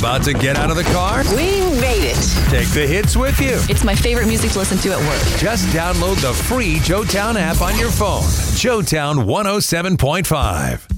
About to get out of the car? We made it. Take the hits with you. It's my favorite music to listen to at work. Just download the free JoeTown app on your phone. JoeTown 107.5.